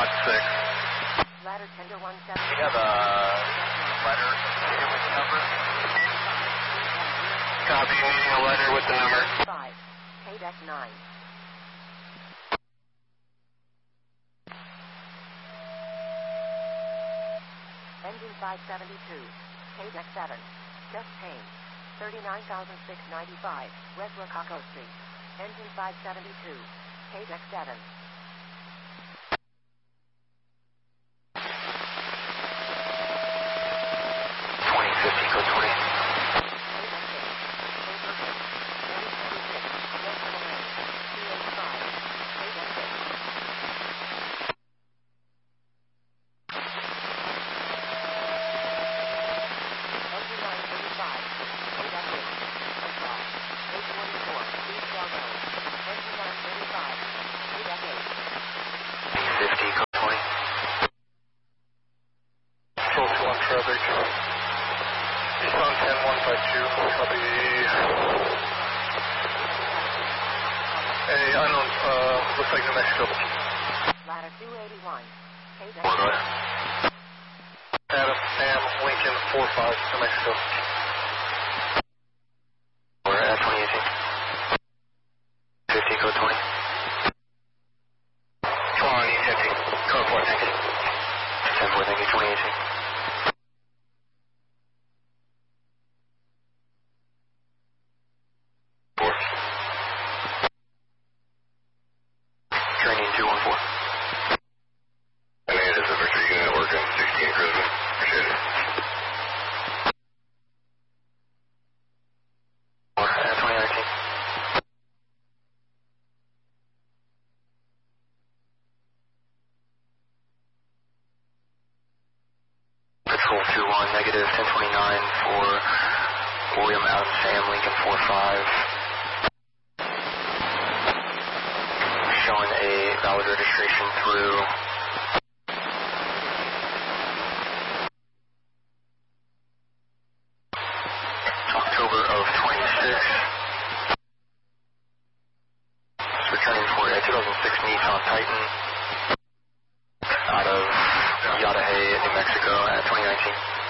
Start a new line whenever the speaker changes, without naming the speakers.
Ladder tender 17.
We have a letter here with the number. Copy, needing a letter with the number.
5. KDEC 9. Engine 572. KDEC 7. Just Payne. 39,695. West Rococo Street. Engine 572. KDEC 7.
Traffic. Eastbound 10152, copy. A unknown, looks like New Mexico.
Ladder 281.
Adam, Sam, Lincoln, 45, New Mexico.
We're at 2018. 50, code 20.
2050, code 4, thank you.
10-4, thank you, 2018. Training 214.
I think it is a Victor Unit working 16 Cruiser. Appreciate it.
We're at 2019. Patrol 21, negative 1029 for William Adam Sam, Lincoln 45. Showing a valid registration through October of 26. It's returning for a 2006 Nissan Titan out of Yadahe, New Mexico at 2019.